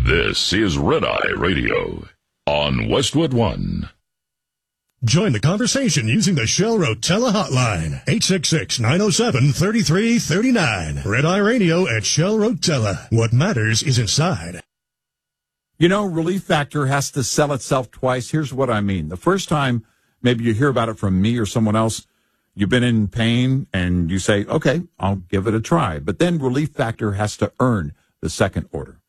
This is Red Eye Radio on Westwood One. Join the conversation using the Shell Rotella hotline, 866-907-3339. Red Eye Radio at Shell Rotella. What matters is inside. You know, Relief Factor has to sell itself twice. Here's what I mean. The first time, maybe you hear about it from me or someone else, you've been in pain, and you say, okay, I'll give it a try. But then Relief Factor has to earn the second order.